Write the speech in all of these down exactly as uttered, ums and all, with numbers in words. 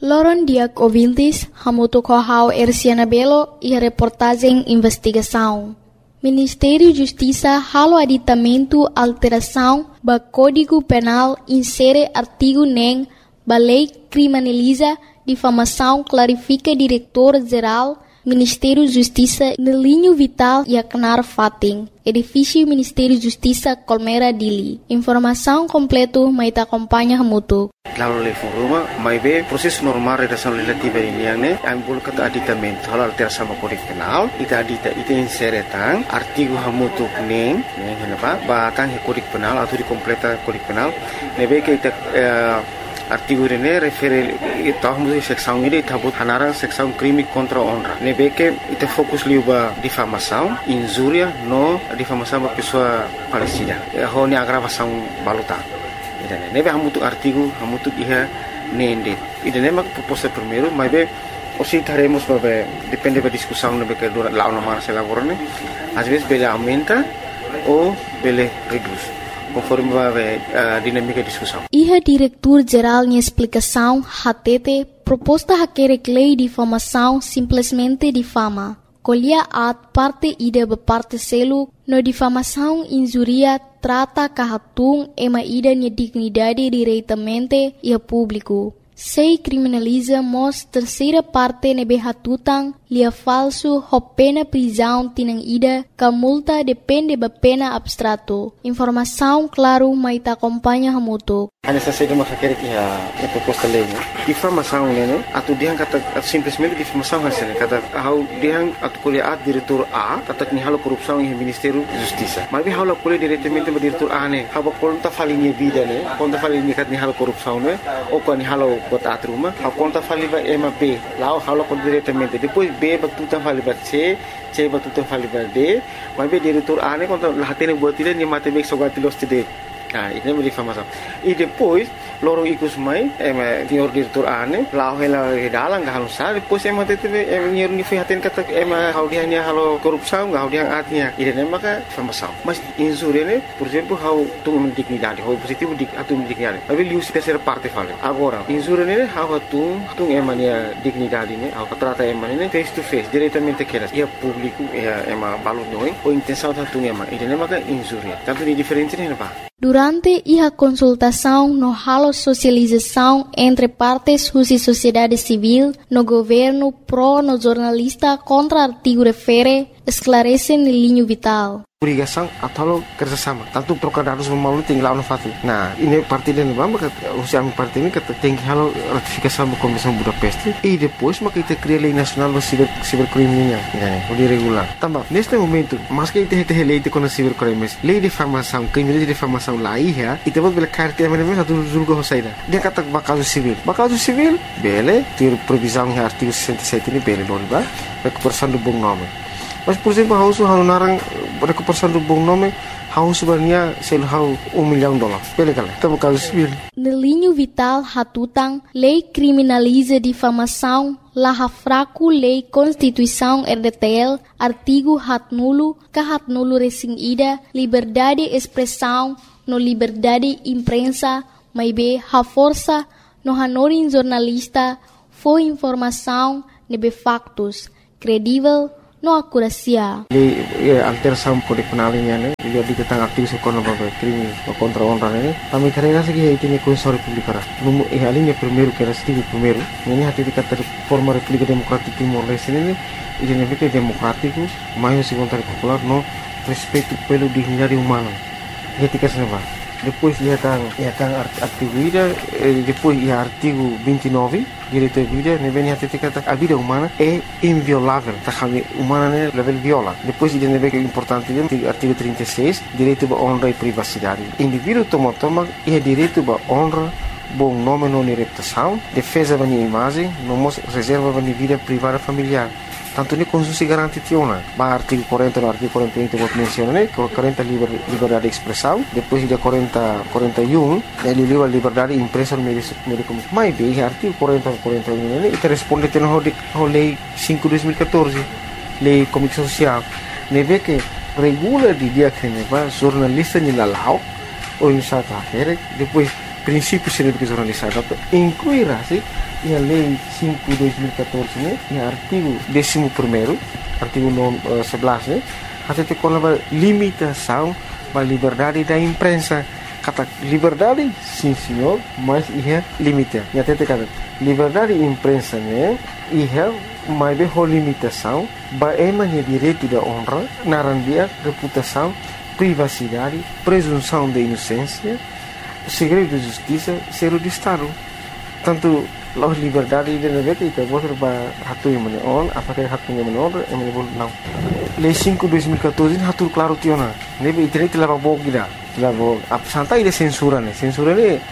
Loron diak ouvintes, hamuto kohau Erciana Belo e a reportagem investigação. Ministério Justiça halo aditamento alteração ba Código Penal insere artigo nem ba lei criminaliza difamação clarifica diretor-geral Ministério Justiça no linho vital e acnar fating. Edifício Ministério Justiça Colmera Dili. Informação completo mai ta acompanha hamutu. Lalu le foruma mai be proses normal redação legislativa ini yang ne ambul kata aditamento hal alteração sama Kode Penal ita adita ita insere tang artigo hamutu neng neng henapa ba tang Kode Penal atau di completa Kode Penal nebe ke ita uh, artigo ini refere ita hamutu seksão ini ita but hanarang seksão crime contra honra nebe ke ita fokus liuba difamação injuria no difamação ba pessoa falecida ho ni agravação baluta. Nebe hamutu artigo hamutu iha nende. Ida nema proposta primeiro, mas be osi taremos babe depende da discussão nebe que dura lá na mara se lavorne. Às vezes bele aumenta ou bele reduz, conforme babe a dinâmica da discussão. Iha diretor geral em explicação hatete proposta haquere lei de difamação simplesmente difama. Colhia at parte ida be parte selo no difamação injuria trata kahatung ema ida ni dignidade diretamente e a público. Sei criminaliza mos terceira parte nebe hatutang lia falso ho pena prisão tinang ida ka multa depende ba pena abstrato. Informação claro mai ta acompanha hamuto. Ana sa seda makakere ki ha a proposta lei. Difamação né? Atu diang kata simplesmente difamação hasil kata how diang atu kuliah diretor A kata ni halo korupsão em Ministério Justiça. Mas bi halo kuliah diretamente ba diretor A ne. Haba konta falinha vida ne. Konta falinha kat ni halo korupsão ne. O ko ni halo bota atruma. Ha konta faliba ema B. Lá halo kon diretamente. Depois B batuta faliba C. C batuta faliba D. Mas bi diretor A ne konta lahatene buat tidak ni matematik sogatilos tidak. Ah, ini é difamação. E depois, loro ikus mai, é senhor diretor ane, lá ela dalang gak halusar, depois é mate teve é senhor ni fihaten kata é how dia ni halo korupsão, how dia artinya. Ini é maka difamação. Mas injuria ne, por exemplo, how tu dignidade, how positivo dik atu dignidade. Mas liu se terceira parte fala. Agora, injuria ne, how tu tu é mania dignidade ne, how trata é mania face to face, diretamente queras. E público é é ma balu noi, ou intenção tu é ma. Ini é maka injuria. Tanto ni diferente ne ba. Durante a consultação no halo socialização entre partes e sociedade civil, no governo pro no jornalista contra artigo refere, esclarece no linho vital. Obrigação atau kerjasama. Tanto trocar dados memalu tinggal no fatu. Nah, ini parti dan bamba usia parti ini kata tinggi halo ratifikasi sama Komisi Budapest. E depois maka kita cria lei nacional do ciber cibercrime-nya, né? O regular. Tambah, neste momento, mas que kita tem lei de contra cibercrimes, lei de difamação, crime de difamação lá ia, e depois bela carta mana mana satu julga hosaida. Dia kata bakazu civil. Bakazu civil, bele, ter previsão em artigo sessenta e sete ini bele non ba, recuperação do bom nome. Mas, por exemplo, a Hausu halo narang recuperação do bom nome, Hausu sebenarnya sel hau um milhão de dólares. Pele kala, tá bakazu civil. No linho vital hatutang, lei criminaliza difamação, laha fraco lei Constituição R D T L, artigo hat nulo, ka hat nulo resing ida, liberdade expressão, no liberdade imprensa, mai be ha força, no hanorin jornalista, foi informação, nebe factos, credível, no acuracia. Lei alteração Kode Penal ini ne, dia diketang aktif sekono babe crime contra honra ne. Kami karena segi itu ni Constituição Republicana. Numu eh alinha primeiro que era artigo primeiro. Ini hati dikata forma República Democrática Timor-Leste ne, ini ne democrático, mais segundo popular no respeito pelo dignidade humana. Etika senava. Depois ia tang ia tang artigo ida, depois ia artigo vinte e nove, direito à vida, ne vem hati dikata a vida humana é inviolável. Tá kami humana ne level viola. Depois ida ne vem que é importante dia artigo trinta e seis, direito à honra e privacidade. Indivíduo toma toma é direito à honra, bom nome não reputação, defesa da minha imagem, não reserva da minha vida privada familiar. Tanto ni Constitusi garante tiona, ba artigo quarenta no artigo quarenta e um que vou mencionar, né? quarenta liber, liberdade de expressão, depois de quarenta, quarenta e um, ele livre liberdade de imprensa no meio de comunicação. Mas bem, artigo quarenta, quarenta e um, né? E responde a a lei cinco de dois mil e quatorze, lei de comunicação social, né? Vê que regula de dia que ne ba jornalista ni lalau, ou em certa feira, depois princípios de jornalismo, incluirá-se a Lei cinco de dois mil e catorze, né, no artigo décimo primeiro, artigo sebelas, né, até ter uma limitação da liberdade da imprensa. Kata liberdade, sim senhor, mas é limite. E até ter kata liberdade de imprensa, né, é uma limitação, é uma direito da honra, narandia, reputação, privacidade, presunção de inocência, segredo de justiça, ser de Estado. Tanto a liberdade de negócio itu boleh berhatu yang mana on, apakah hatu yang mana on, yang mana boleh não. Lei cinco de dois mil e catorze hatu claro tiona. Nebe internet leva bog gida, leva santai de censura né, censura né,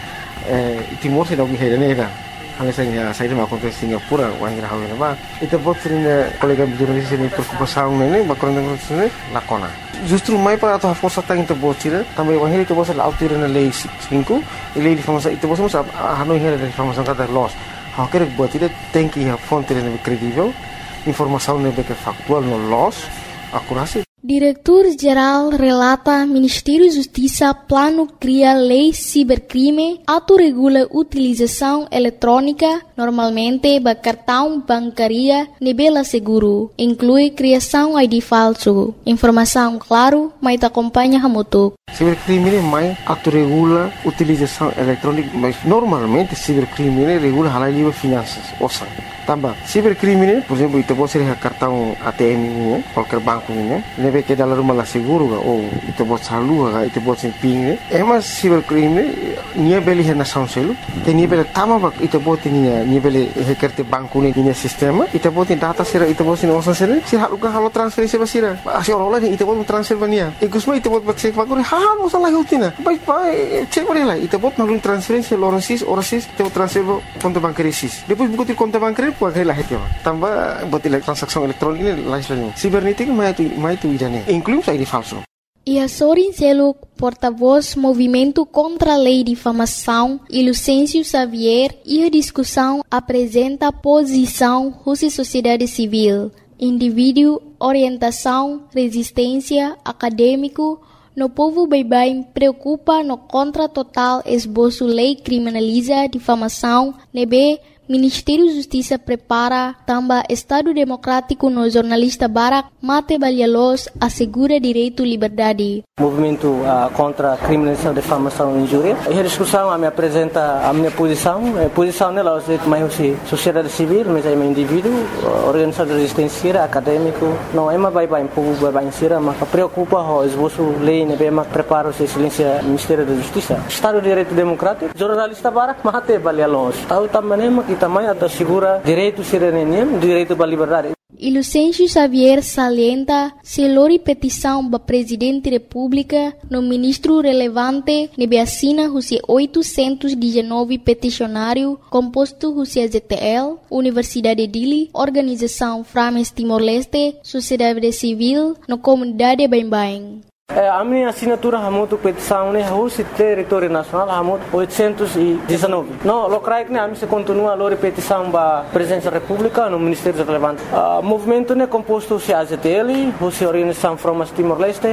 Timor se dá o que é né, hanya saya saya dah makan ke Singapura, wanita hal ini bah. Itu buat sering kolega jurnalis ini perkupasan ini, bakal dengan sini lakona. Justru mai para atau força tang itu buat sih, tambah wanita itu buat laut tirana lei cinco, lei di famosa itu buat masa hanu hera di famosa kata loss. Hal kira buat itu tem que a fonte yang kredibel, informação yang factual no loss, akurasi. Diretor-Geral relata Ministério Justiça plano cria lei cibercrime, autorregula utilização eletrônica, normalmente ba cartão bancaria nebela seguro, inclui criação I D falso. Informação claro, mas acompanha hamutuk. Cibercrime mais autorregula utilização eletrônica, mas normalmente cibercrime regula halal livre finanças, ouçam. Tambah, cibercrime, por exemplo, itu boleh ser cartão A T M ini, qualquer banco ini, nebe ke dalam rumah lah seguro, oh itu boleh selalu, itu boleh ser ping, emas cibercrime, nia beli hena sound selu, te nia beli tama bak, itu boleh nia nia beli hekerte banku ni nia sistema, itu boleh data sera, itu boleh ser osan sera, sih halukan halu transfer sera sera, asyik orang lain itu boleh transfer bania, ikusma itu boleh cek banku, hal osan lagi utina, baik baik cek boleh lah, itu boleh nalun transferensi orang sis, orang sis, itu transfer konto banker sis, depois buku konto banker Pakai lah itu, tambah buat transaksi elektronik ini lain-lain. Sibernética mais tu mais tu idane, inclui I D falso. E a Sorin Seluk, porta-voz Movimento contra a Lei de Difamação, e Lucêncio Xavier, e a discussão apresenta posição Rússia Sociedade Civil, indivíduo, orientação, resistência, acadêmico. No povo bem-bem preocupa no contra total esboço lei criminaliza difamação, nebe Ministério da Justiça prepara também Estado Democrático no jornalista Barak Mate Balialos assegura direito e liberdade. Movimento uh, contra a criminalização, difamação e injúria. E a discussão a me apresenta a minha posição. A posição nela é mais sociedade civil, mas é um indivíduo, organização de resistência, acadêmico. Não é mais bem-bem, povo bem-bem, mas preocupa o esboço lei, né, bem, mas prepara o silêncio Ministério da Justiça. Estado de Direito Democrático, jornalista Barak Mate Balialos. Tahu também que também assegura direito cidadania, direito à liberdade. E Lucêncio Xavier salienta se lori petição para Presidente da República no ministro relevante nebe assina os oitocentos e dezenove peticionário composto os Z T L, Universidade de Dili, Organização Frames Timor-Leste, Sociedade Civil, no comunidade bem-bem. A minha assinatura é muito petição, né? O território nacional é muito oitocentos e dezenove. Não, o que a gente continua a petição para a Presidência da República no Ministério Relevante. O movimento é composto de A Z T L, a Organização Frames Timor-Leste,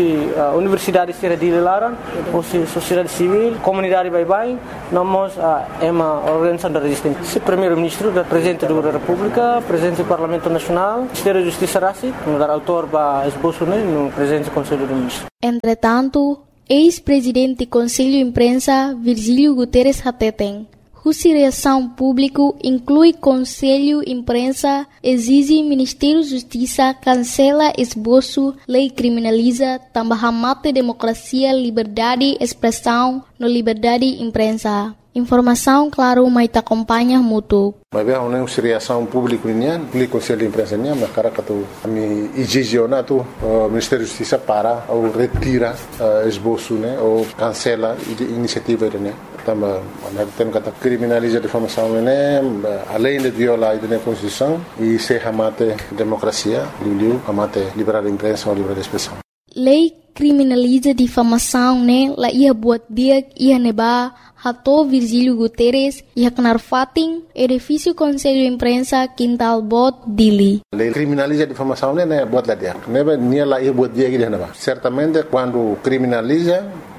a Universidade de Dili Laran, a Sociedade Civil, Comunidade Bye-Bye, nós é uma organização da resistência. O Primeiro-Ministro, o Presidente da República, o Presidente do Parlamento Nacional, o Ministério da Justiça Rassi, o autor para esboço no Presidente do Conselho do Entretanto, ex-presidente do Conselho de Imprensa, Virgílio Guterres Hateten, cuja reação pública inclui Conselho de Imprensa, exige Ministério da Justiça cancela esboço, lei criminaliza, também mata democracia, liberdade, expressão, no liberdade de imprensa. Informação, claro, mas te acompanha muito. Mas bem, uma reação pública nian, o Conselho de Imprensa nian, mas cara que tu ami exigionar tu Ministério da Justiça para ou retira esboço, né, ou cancela a iniciativa né. Também, nós temos que criminalizar a difamação, né, além de violar a Constituição e se amate democracia, livre, amate liberdade de imprensa ou liberdade de expressão. Lei criminaliza difamação, né? La ia buat dia ia neba hato Virgílio Guterres ia kenar fating edifício Conselho de Imprensa Quintal Bot Dili. Lei criminaliza difamação, né? Buat lá dia. Neba nia la ia buat dia que neba. Certamente quando criminaliza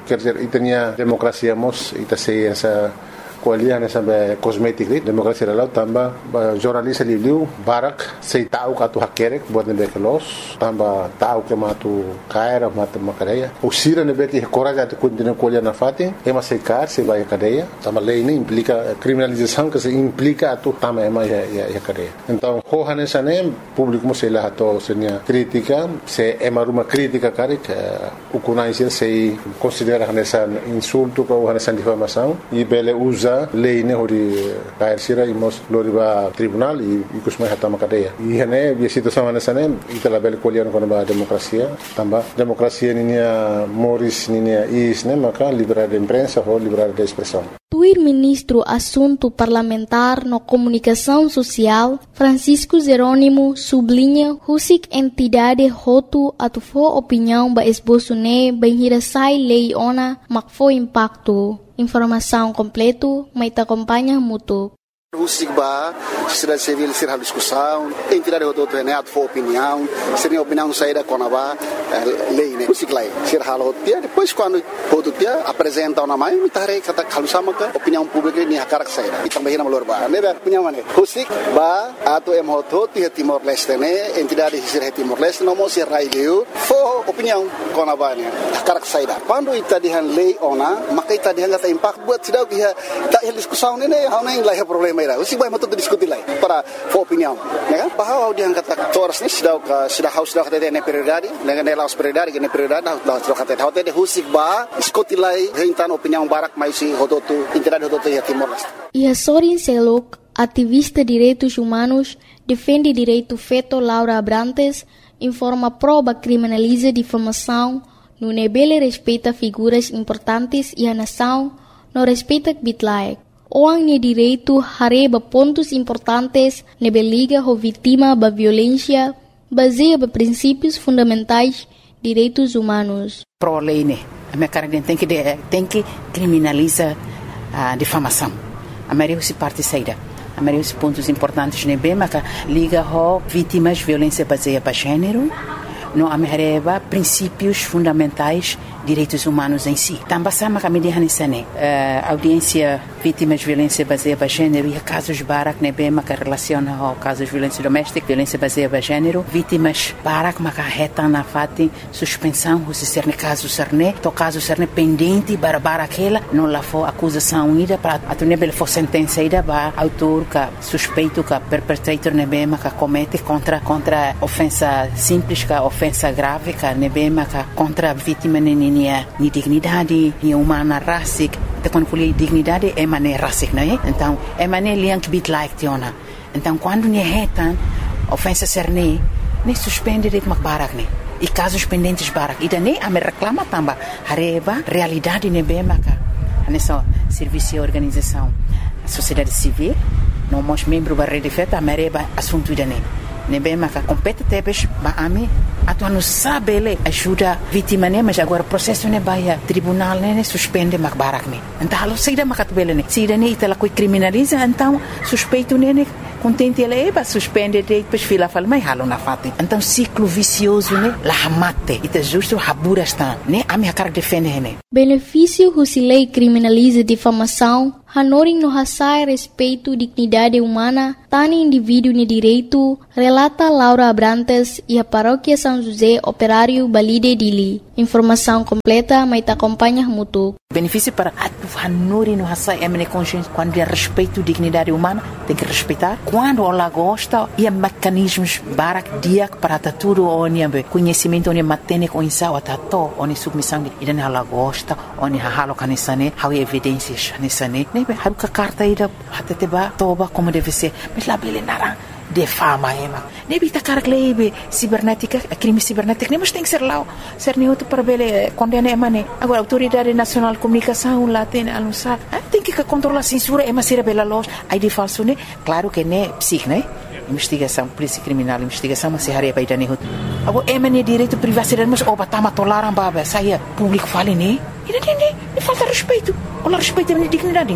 quer dizer, itania demokrasia mos ita sei essa kualian sampai kosmetik ni demokrasi lalau tambah jurnalis liu barak sei tahu katu hakerek buat nebe kelos tambah tahu ke matu kaira matu makadeia usira nebe ki coraja tu continua kualian na fati ema sei kar sei vai cadeia tambah lei ini implica criminalização que se implica tu tambah ema ya ya cadeia então hohane sane público mo sei lah to senia crítica se ema ruma crítica karik ukunai sei considera nessa insulto ko nessa difamação e bele usa lei ne hori kair sira imos loriba tribunal e ikus mai hatama cadeia e hene bi situação nessa ne ita la bel kolian kono ba demokrasia tamba demokrasia ninia moris ninia is ne maka liberdade de imprensa ou liberdade de expressão. O ministro Assunto Parlamentar no Comunicação Social, Francisco Jerônimo, sublinha husik entidade hotu atufo opinião ba esboço ne benhirasai lei ona makfo impacto. Informação completo, mas te acompanha muito. Husik ba, sociedade civil ser a discussão, entidade hotu ne atufo opinião, seria opinião saída com ba lei ne husik lai ser halo dia depois quando hotu dia apresenta uma mai mitare kata kalusama ka opinião pública ni hakarak saída e também na valor ba ne opinião ne husik ba ato em hotu dia Timor Leste ne entidade ser Timor Leste no mo ser raio fo opinião com ba ne hakarak saída quando ita dihan lei ona maka ita dihan kata impact buat sidau dia tak hal diskusão ne ne hauna yang lai problema ira husik ba matu diskuti lai para fo opinião ne kan bahwa dihan kata toras ni sidau ka sidau haus sidau kata ne prioridade ne laos prioridade ne prioridade laos kata hote de husik ba diskuti lai rentan opinião barak mai si hodotu entidade hodotu ya Timor Leste. E Sorin Selok, ativista de direitos humanos, defende direito feto Laura Abrantes, informa proba criminaliza difamação, no nebele respeita figuras importantes e a nação não respeita bitlaek. Oang ni direito hareba pontos importantes nebeliga ho vítima ba violência baseia ba princípios fundamentais direitos humanos. Pro lei ne, a minha cara tem que tem que criminaliza a difamação. A maioria se parte saída. A maioria dos pontos importantes ne bem, mas liga ho vítimas de violência baseada para gênero, no amereba princípios fundamentais direitos humanos em si. Também sama kami dihan isane audiência vítimas de violência baseada para gênero e casos barak ne bem que relaciona ao casos de violência doméstica, violência baseada para gênero, vítimas barak maka reta na fati suspensão se ser ne caso serne, to caso serne pendente para barakela não lá for acusação ida para atune bel for sentença ida ba autor ka suspeito ka perpetrator ne bem que comete contra contra ofensa simples ka ofensa grave ka ne bem que contra vítima ne ni dignidade, ni humana rasik, te quando fui dignidade é maneira rasik, não é? Então é maneira liang bit like tiona. Então quando ni retan ofensa serne, ni suspende det mak barak ni. E casos pendentes barak. E daí a me reclama tamba hareba realidade ne bem maka. Nessa serviço e organização, a sociedade civil, não mos membro da rede feta, a mereba assunto dane. Ne bem maka compete tebes ba ami atuan não sabe ele ajuda vítima ne mas agora processo ne baia tribunal ne suspende mak barak ne então alo saída makat bele ne saída ne itala coi criminaliza então suspeito ne ne contente ele eba suspende de depois fila fala mai halo na fati então ciclo vicioso ne la mate ita justo habura está ne ami hakar defende ne benefício husilei criminaliza difamação hanoring no hasai respeito dignidade humana tani indivíduo ne direito relata Laura Abrantes e a paróquia São José Operário Balide Dili. Informação completa, mas te acompanha muito. Benefício para a hanuri no hasai emene consciência quando é respeito dignidade humana tem que respeitar quando ela gosta e mecanismos barak dia para tudo onde conhecimento onde matene com insau atato onde submissão e dan ela gosta onde halo kanisane how evidências nisane ne haru ka carta ida hateteba toba como deve ser mas lá bele nara defama ema ne bita carglebe cibernética crime cibernético nem mas tem que ser lá ser neutro para bele condena emane agora autoridade nacional de comunicação lá tem anunciar tem que controlar a censura ema ser bela loja aí de falso ne claro que ne psique né investigação polícia criminal investigação mas se haria para dane hut agora emane direito privacidade mas oba tama toleram baba saia público fale ne e não tem nem falta respeito ou respeito a dignidade ne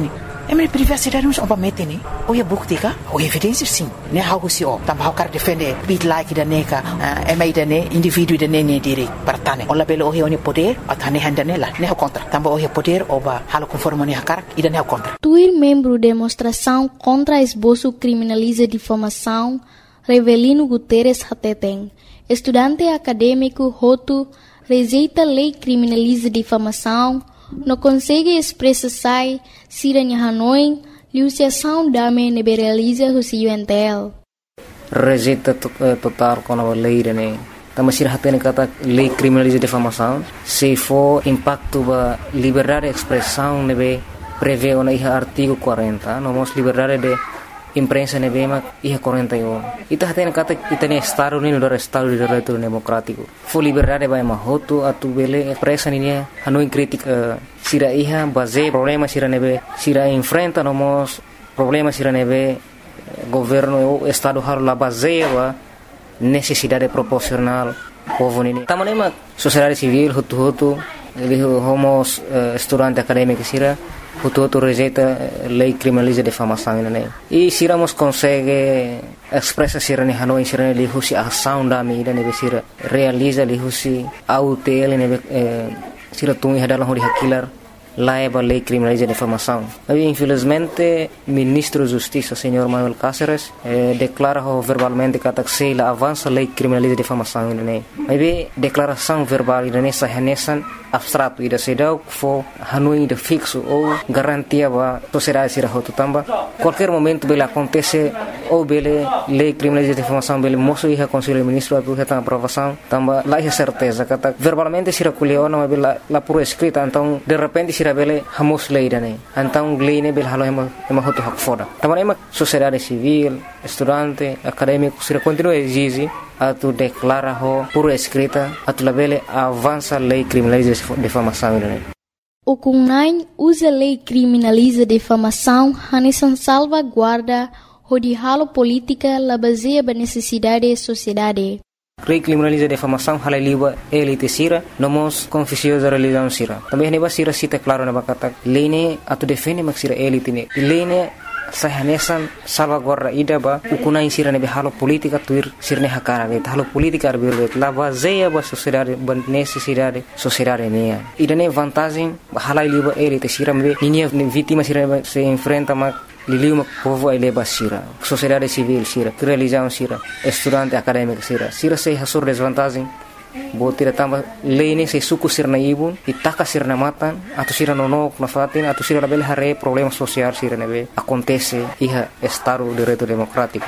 É minha privacidade não é mete né. Ou é bukti ka? Ou evidência sim. Né how se o. Também how quer defender bit like da neka. É mais da né indivíduo da né diri partane. Ola belo o é poder, atane handa nela. Né how contra. Também o é poder oba halo conforme né hakar e da né contra. Tuir membro demonstração contra esboço criminaliza difamação, Revelino Guterres Hateteng, estudante acadêmico Hotu, rejeita lei criminaliza difamação, não consegue expressar se a Hanoi, liuciação dame neberaliza o C U N T L. Rejeita total com a lei, né? Também se hatene kata lei criminaliza difamação, se for impacto ba liberdade de expressão, nebe prevê o na artigo quarenta, nomos liberdade de imprensa nebema iha quarenta e um. Ita hatene kata itane estado ni no estado de direito democrático. Fo liberdade ba mahoto atu bele expressa ni Hanoi crítica sira iha base problema sira nebe sira enfrenta nomos problema sira nebe governo o estado har la base wa necessidade proporcional povo nini. Tamanema sociedade civil hutu hutu homos uh, estudante acadêmico sira hutu hutu rejeita lei criminaliza difamação né. E siramos consegue expressa sira ni Hanoi sira li husi ação da medida ne sira realiza li husi autel ne sira tungi hadalang hodi hakilar laiba lei criminaliza difamação. Mas infelizmente ministro de Justiça senhor Manuel Cáceres eh, declara verbalmente que se la avança lei criminaliza difamação né. Mas declaração verbal ne sahanesan abstrato ida sedau fo Hanoi de fixo ou garantia ba sociedade sira hotu tamba qualquer momento bela acontece ou bele lei criminaliza difamação bele moço e conselho ministro atu reta aprovação tamba lá é certeza que verbalmente sira culiona mas bela la por escrita então de repente sira bele hamos lei dane então lei ne bele halo ema ema hotu hak foda tamba ema sociedade civil estudante acadêmico sira continua exige atu declara ho por escrita atu labele avança lei criminaliza difamação né. O Kunai usa lei criminaliza difamação hanesan salvaguarda o de halo política la baseia ba necessidade da sociedade. Lei criminaliza difamação hala liba elite sira nomos confusiosa religião sira. Também neba sira cita claro na bakata lei ne atu defende mak sira elite ne. Lei ne sahanesan salvaguarda ida ba ukunai sira nebe halo politika tuir sirne hakara be halo politika arbir la baseia ba sociedade ba necessidade sociedade ne ida ne vantagem hala liba elite sira me ninia vítima sira se enfrenta ma liliu ma povo ai leba sira sociedade civil sira religião sira estudante acadêmico sira sira se hasur desvantagem botira tamba lei se suku sirna ibun itaka sirna matan atau sira nonok na fatin atau sira label hare problema social sira nebe acontece iha estado de direito democrático.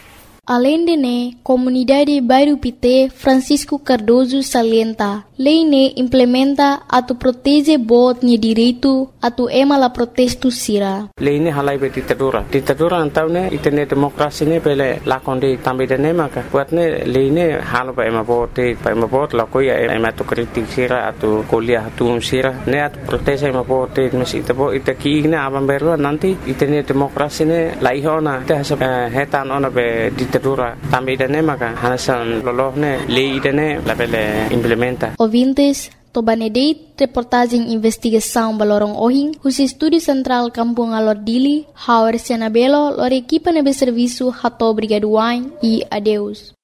Além de ne, comunidade Bairro Pité Francisco Cardoso salienta, lei ne implementa atu protege bot ni direito atu ema la protesto sira. Lei ne halai be ditadura. Ditadura antau ne itene demokrasi ne pele lakonde tambe de ne maka. Buat ne lei ne halo ba ema bot ba ema bot la koya ema tu kritik sira atu kuliah atu sira ne atu protege ema bot mesi tabo itaki ne abang berwa nanti itene demokrasi ne laihona te hetan ona be ditadura tambe de ne maka hanasan lolohne lei de ne la pele implementa. Ouvintes, Tobanedeit, reportagem investigação Balorong Ohing, o Estúdio Central Kampung Alordili, Howard Senabelo, lor equipa nebe serviço Hato Brigaduan e adeus.